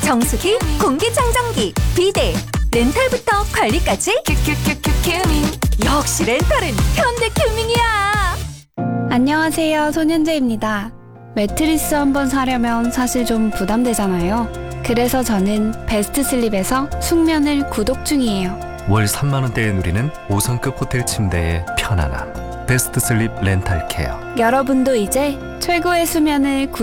정수기, 공기청정기, 비데, 렌탈부터 관리까지 큐큐큐큐 큐밍. 역시 렌탈은 현대큐밍이야. 안녕하세요, 손현재입니다. 매트리스 한번 사려면 사실 좀 부담되잖아요. 그래서 저는 베스트슬립에서 숙면을 구독 중이에요. 월 3만 원대에 누리는 5성급 호텔 침대의 편안함. 베스트슬립 렌탈케어. 여러분도 이제 최고의 수면을